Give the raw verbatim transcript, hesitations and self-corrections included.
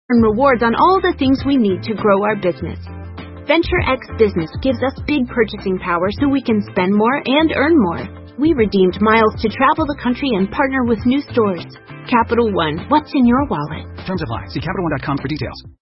earn rewards on all the things we need to grow our business. VentureX Business gives us big purchasing power so we can spend more and earn more. We redeemed miles to travel the country and partner with new stores. Capital One, what's in your wallet? Terms apply. See Capital One dot com for details.